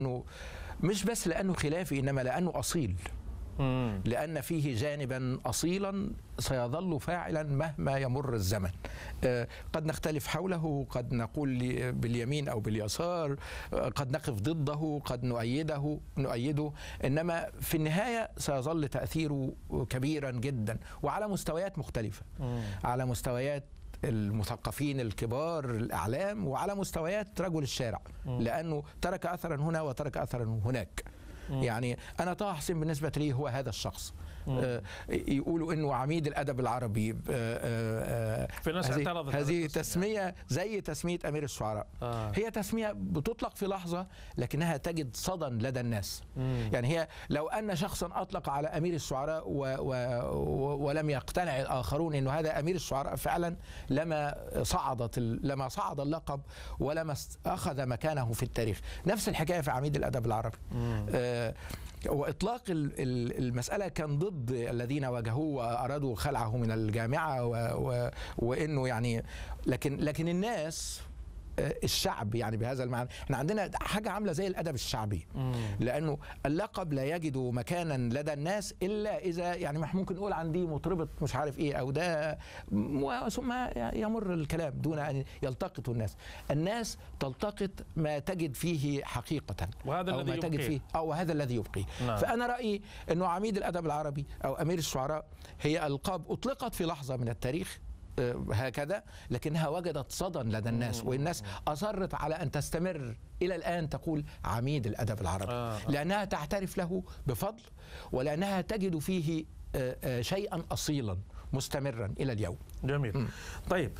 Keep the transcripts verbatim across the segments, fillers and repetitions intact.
إنه مش بس لأنه خلافي، إنما لأنه أصيل، لأن فيه جانبا أصيلا سيظل فاعلا مهما يمر الزمن. قد نختلف حوله، قد نقول باليمين أو باليسار، قد نقف ضده، قد نؤيده نؤيده إنما في النهاية سيظل تأثيره كبيرا جدا، وعلى مستويات مختلفة، على مستويات المثقفين الكبار الأعلام، وعلى مستويات رجل الشارع، لأنه ترك أثرا هنا وترك أثرا هناك. يعني أنا طه حسين بالنسبة لي هو هذا الشخص. آه يقولوا إنه عميد الأدب العربي. آه في ناس اعترضت هذه تسمية زي تسمية أمير الشعراء. آه. هي تسمية بتطلق في لحظة لكنها تجد صدى لدى الناس. مم. يعني هي لو أن شخصا أطلق على أمير الشعراء و و و ولم يقتنع الآخرون إنه هذا أمير الشعراء فعلا، لما صعدت لما صعد اللقب ولما أخذ مكانه في التاريخ. نفس الحكاية في عميد الأدب العربي. آه وإطلاق المسألة كان ضد الذين واجهوه وأرادوا خلعه من الجامعة و و وإنه يعني لكن لكن الناس الشعب يعني بهذا المعنى، احنا عندنا حاجة عاملة زي الأدب الشعبي. مم. لأنه اللقب لا يجد مكانا لدى الناس إلا إذا يعني ممكن نقول عندي مطربة مش عارف إيه أو ده، ثم يمر الكلام دون أن يلتقط الناس. الناس تلتقط ما تجد فيه حقيقة، وهذا أو الذي ما تجد يبقيه. فيه أو هذا الذي يبقيه. نعم. فأنا رأيي أنه عميد الأدب العربي أو أمير الشعراء هي ألقاب أطلقت في لحظة من التاريخ هكذا، لكنها وجدت صدى لدى الناس، والناس أصرت على أن تستمر إلى الآن تقول عميد الأدب العربي. آه. لأنها تعترف له بفضل، ولأنها تجد فيه شيئا أصيلا مستمرا إلى اليوم. جميل. م. طيب،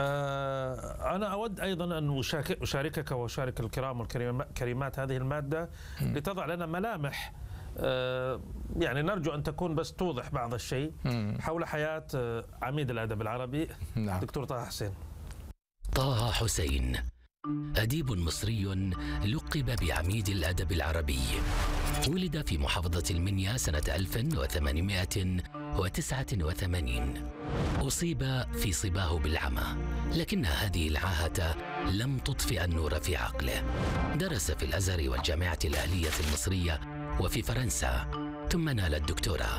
آه أنا أود أيضا أن أشاركك وأشارك الكرام والكريمات هذه المادة م. لتضع لنا ملامح، آه يعني نرجو أن تكون بس توضح بعض الشيء م. حول حياة آه عميد الأدب العربي. نعم. دكتور طه حسين. طه حسين أديب مصري لقب بعميد الأدب العربي. ولد في محافظة المنيا سنة ألف وثمانمائة وتسعة وثمانين. أصيب في صباه بالعمى، لكن هذه العاهة لم تطفئ النور في عقله. درس في الأزهر والجامعة الأهلية المصرية وفي فرنسا، ثم نال الدكتوراه.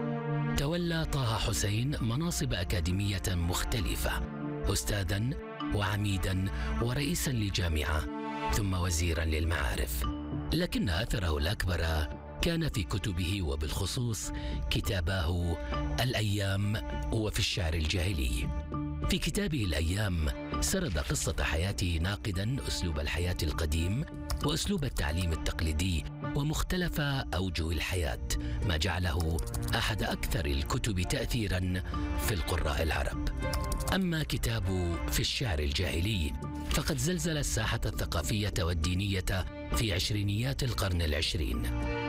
تولى طه حسين مناصب أكاديمية مختلفة، أستاذاً وعميداً ورئيساً لجامعة، ثم وزيراً للمعارف. لكن أثره الأكبر كان في كتبه، وبالخصوص كتاباه الأيام وفي الشعر الجاهلي. في كتابه الأيام سرد قصة حياته ناقداً أسلوب الحياة القديم وأسلوب التعليم التقليدي ومختلف أوجه الحياة، ما جعله أحد أكثر الكتب تأثيراً في القراء العرب. أما كتابه في الشعر الجاهلي فقد زلزل الساحة الثقافية والدينية في عشرينيات القرن العشرين.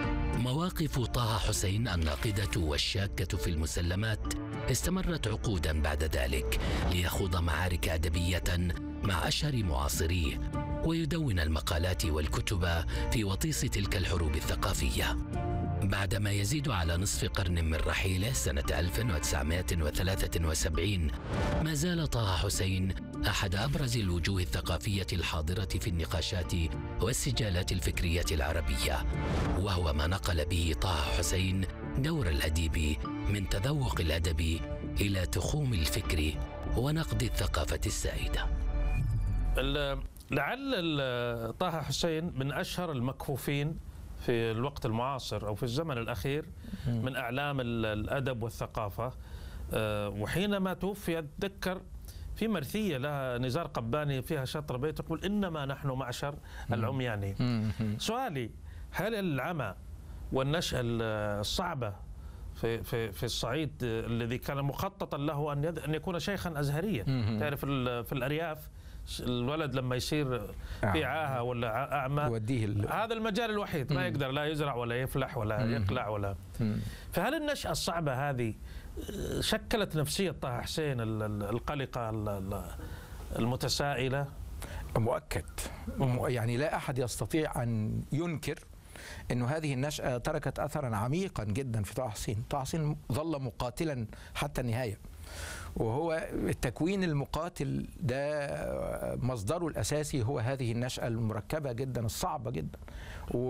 مواقف طه حسين الناقدة والشاكة في المسلمات استمرت عقوداً بعد ذلك، ليخوض معارك أدبية مع أشهر معاصريه ويدون المقالات والكتب في وطيس تلك الحروب الثقافية. بعدما يزيد على نصف قرن من رحيله سنة ألف وتسعمائة وثلاثة وسبعين، ما زال طه حسين أحد أبرز الوجوه الثقافية الحاضرة في النقاشات والسجالات الفكرية العربية، وهو ما نقل به طه حسين دور الأديب من تذوق الأدب إلى تخوم الفكر ونقد الثقافة السائدة. لعل طه حسين من أشهر المكفوفين في الوقت المعاصر أو في الزمن الأخير من أعلام الأدب والثقافة. وحينما توفي أتذكر في مرثية لها نزار قباني فيها شطر بيت يقول: إنما نحن معشر العمياني. سؤالي: هل العمى والنشأة الصعبة في في في الصعيد الذي كان مخططا له أن أن يكون شيخا أزهريا، تعرف في الأرياف الولد لما يصير في عاهة ولا أعمى هذا المجال الوحيد، ما يقدر لا يزرع ولا يفلح ولا يقلع ولا. فهل النشأة الصعبة هذه شكلت نفسية طه حسين القلقة المتسائلة؟ مؤكد. يعني لا أحد يستطيع أن ينكر أنه هذه النشأة تركت أثرا عميقا جدا في طه حسين. طه حسين ظل مقاتلا حتى النهاية، وهو التكوين المقاتل ده مصدره الأساسي هو هذه النشأة المركبة جدا الصعبة جدا.